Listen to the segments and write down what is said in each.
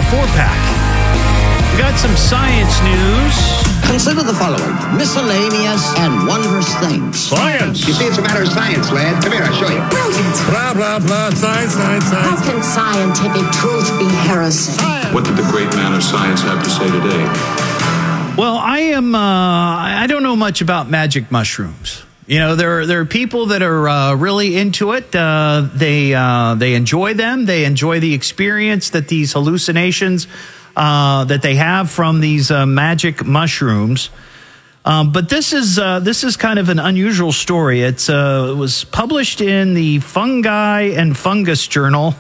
4-pack. We got some science news. Consider the following: miscellaneous and wondrous things. Science. You see, it's a matter of science, lad. Come here, I'll show you. Brilliant. Blah, blah, blah, science. How can scientific truth be heresy? What did the great man of science have to say today? Well, I don't know much about magic mushrooms. You know, there are people that are really into it. They enjoy them. They enjoy the experience that these hallucinations that they have from these magic mushrooms. But this is kind of an unusual story. It was published in the Fungi and Fungus Journal.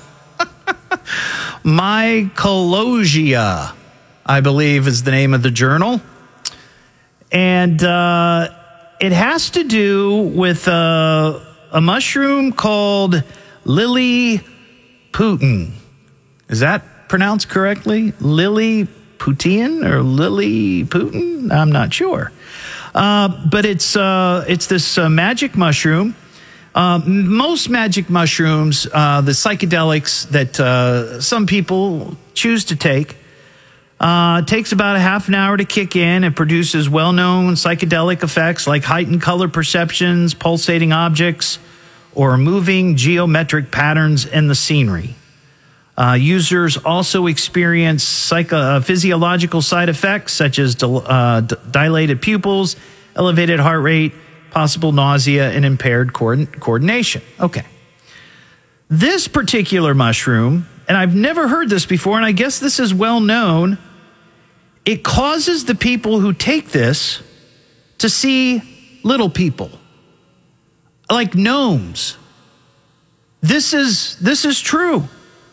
Mycologia, I believe, is the name of the journal. And it has to do with a mushroom called Lilliputian. Is that pronounced correctly? Lilliputian or Lilliputian? I'm not sure. But it's this magic mushroom. Most magic mushrooms, the psychedelics that some people choose to take, takes about a half an hour to kick in. It produces well-known psychedelic effects like heightened color perceptions, pulsating objects, or moving geometric patterns in the scenery. Users also experience physiological side effects such as dilated pupils, elevated heart rate, possible nausea, and impaired coordination. Okay. This particular mushroom, and I've never heard this before, and I guess this is well known, it causes the people who take this to see little people, like gnomes. This is true.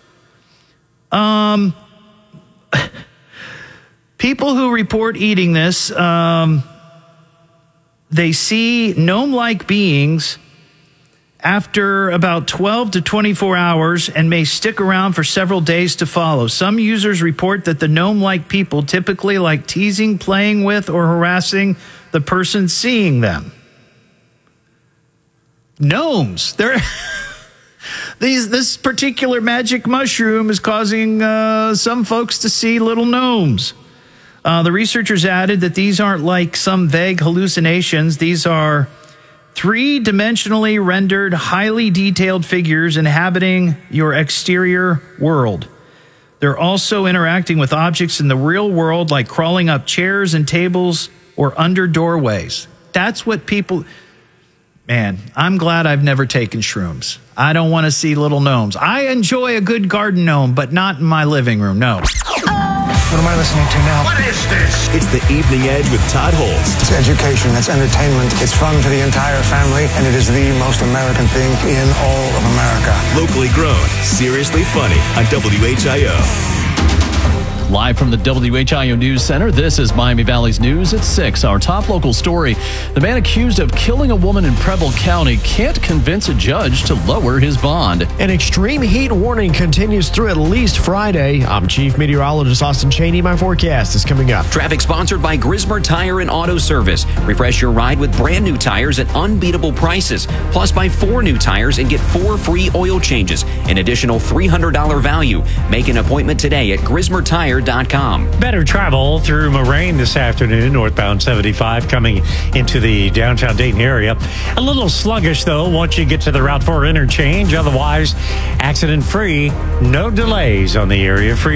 People who report eating this, they see gnome-like beings after about 12 to 24 hours and may stick around for several days to follow. Some users report that the gnome-like people typically like teasing, playing with, or harassing the person seeing them. Gnomes. This particular magic mushroom is causing some folks to see little gnomes. The researchers added that these aren't like some vague hallucinations. These are three-dimensionally rendered, highly detailed figures inhabiting your exterior world. They're also interacting with objects in the real world, like crawling up chairs and tables or under doorways. That's what people... Man, I'm glad I've never taken shrooms. I don't want to see little gnomes. I enjoy a good garden gnome, but not in my living room, no. What am I listening to now? What is this? It's the Evening Edge with Todd Holtz. It's education, it's entertainment, it's fun for the entire family, and it is the most American thing in all of America. Locally grown, seriously funny on WHIO. Live from the WHIO News Center, this is Miami Valley's News at 6. Our top local story, the man accused of killing a woman in Preble County can't convince a judge to lower his bond. An extreme heat warning continues through at least Friday. I'm Chief Meteorologist Austin Cheney. My forecast is coming up. Traffic sponsored by Grismer Tire and Auto Service. Refresh your ride with brand new tires at unbeatable prices. Plus, buy 4 new tires and get 4 free oil changes. An additional $300 value. Make an appointment today at GrismerTire.com. Better travel through Moraine this afternoon, northbound 75 coming into the downtown Dayton area. A little sluggish, though, once you get to the Route 4 interchange. Otherwise, accident-free, no delays on the area. Free